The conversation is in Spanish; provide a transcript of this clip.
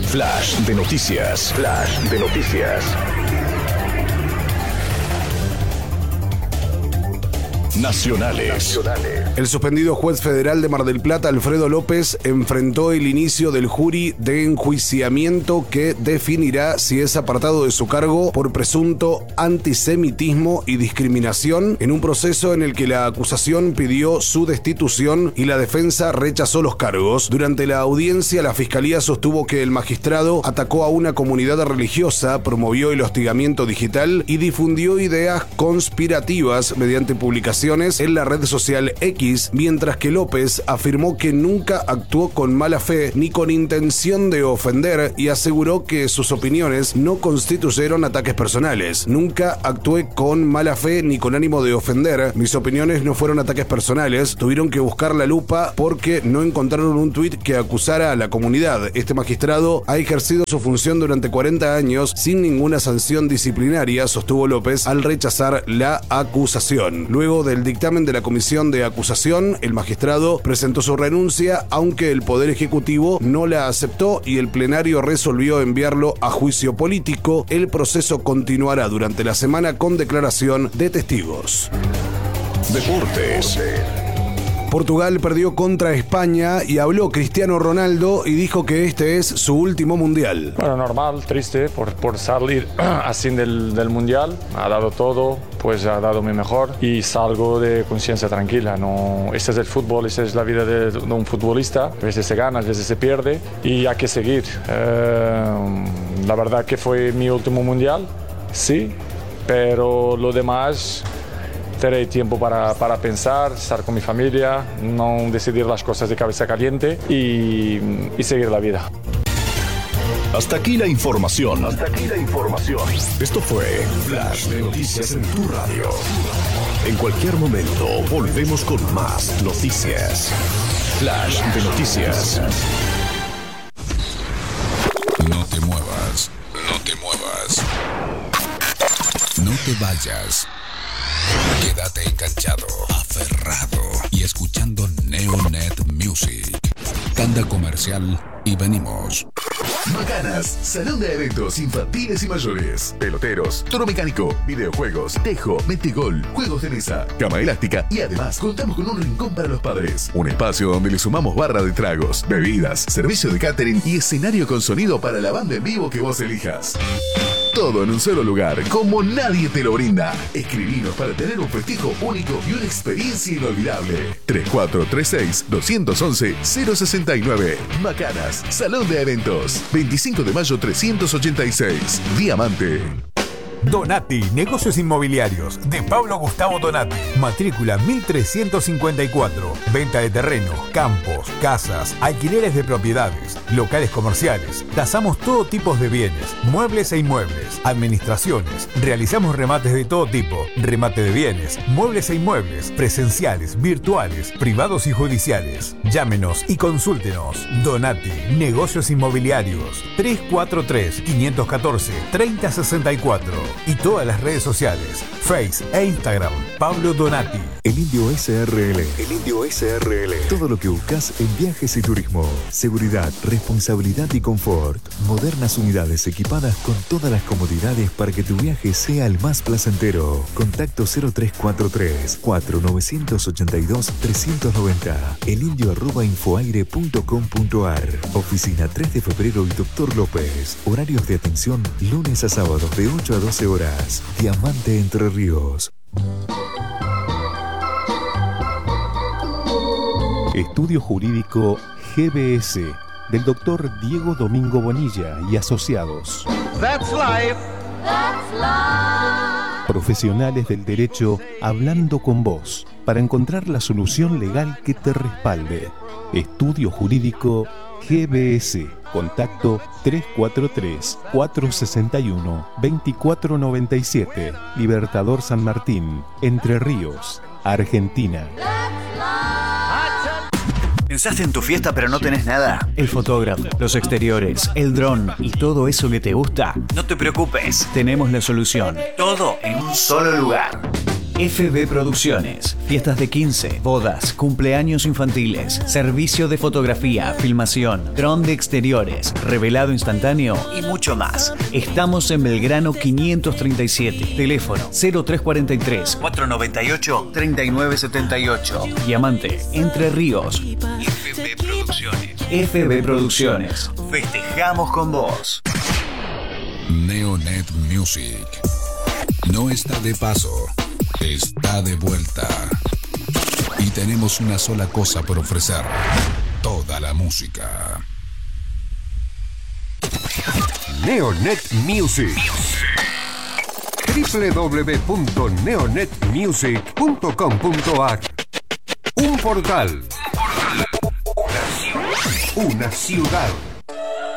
Flash de noticias. Flash de noticias. Nacionales. El suspendido juez federal de Mar del Plata, Alfredo López, enfrentó el inicio del jury de enjuiciamiento que definirá si es apartado de su cargo por presunto antisemitismo y discriminación en un proceso en el que la acusación pidió su destitución y la defensa rechazó los cargos. Durante la audiencia, la fiscalía sostuvo que el magistrado atacó a una comunidad religiosa, promovió el hostigamiento digital y difundió ideas conspirativas mediante publicaciones en la red social X, mientras que López afirmó que nunca actuó con mala fe ni con intención de ofender y aseguró que sus opiniones no constituyeron ataques personales. Nunca actué con mala fe ni con ánimo de ofender. Mis opiniones no fueron ataques personales. Tuvieron que buscar la lupa porque no encontraron un tuit que acusara a la comunidad. Este magistrado ha ejercido su función durante 40 años sin ninguna sanción disciplinaria, sostuvo López al rechazar la acusación. Luego del dictamen de la comisión de acusación, el magistrado presentó su renuncia, aunque el Poder Ejecutivo no la aceptó y el plenario resolvió enviarlo a juicio político. El proceso continuará durante la semana con declaración de testigos. Deportes. Portugal perdió contra España y habló Cristiano Ronaldo y dijo que este es su último mundial. Bueno, normal, triste por salir así del mundial. Ha dado todo, pues ha dado mi mejor y salgo de conciencia tranquila. No, este es el fútbol, esta es la vida de un futbolista. A veces se gana, a veces se pierde y hay que seguir. La verdad que fue mi último mundial, sí, pero lo demás... Tendré tiempo para pensar, estar con mi familia, no decidir las cosas de cabeza caliente y seguir la vida. Hasta aquí la información. Esto fue Flash de Noticias en tu radio. En cualquier momento volvemos con más noticias. Flash de Noticias. No te muevas, no te muevas. No te vayas. Quédate enganchado, aferrado y escuchando Neonet Music. Tanda comercial y venimos. Macanas, salón de eventos infantiles y mayores, peloteros, toro mecánico, videojuegos, tejo, metegol, juegos de mesa, cama elástica y además contamos con un rincón para los padres. Un espacio donde le sumamos barra de tragos, bebidas, servicio de catering y escenario con sonido para la banda en vivo que vos elijas. Todo en un solo lugar, como nadie te lo brinda. Escribinos para tener un festejo único y una experiencia inolvidable. 3436-211-069. Macanas, Salón de Eventos. 25 de mayo 386. Diamante. Donati, negocios inmobiliarios, de Pablo Gustavo Donati. Matrícula 1354. Venta de terreno, campos, casas, alquileres de propiedades, locales comerciales. Tasamos todo tipo de bienes, muebles e inmuebles, administraciones. Realizamos remates de todo tipo, remate de bienes, muebles e inmuebles, presenciales, virtuales, privados y judiciales. Llámenos y consúltenos. Donati, negocios inmobiliarios. 343-514-3064. Y todas las redes sociales, Face e Instagram, Pablo Donati. El Indio SRL. El Indio SRL. Todo lo que buscas en viajes y turismo. Seguridad, responsabilidad y confort. Modernas unidades equipadas con todas las comodidades para que tu viaje sea el más placentero. Contacto 0343-4982-390. elindio@infoaire.com.ar. Oficina 3 de febrero y Dr. López. Horarios de atención lunes a sábados de 8 a 12 horas. Diamante Entre Ríos. Estudio Jurídico GBS del Dr. Diego Domingo Bonilla y Asociados. That's life. That's life. Profesionales del derecho hablando con vos para encontrar la solución legal que te respalde. Estudio Jurídico GBS. Contacto 343-461-2497. Libertador San Martín, Entre Ríos, Argentina. ¿Pensaste en tu fiesta pero no tenés nada? El fotógrafo, los exteriores, el dron y todo eso que te gusta. No te preocupes, tenemos la solución. Todo en un solo lugar. FB Producciones. Fiestas de 15, bodas, cumpleaños infantiles, servicio de fotografía, filmación, dron de exteriores, revelado instantáneo y mucho más. Estamos en Belgrano 537. Teléfono 0343 498 3978. Diamante, Entre Ríos. FB Producciones. FB Producciones. Festejamos con vos. Neonet Music. No está de paso, está de vuelta. Y tenemos una sola cosa por ofrecer: toda la música. Neonet Music. www.neonetmusic.com.ar. Un portal. Una ciudad.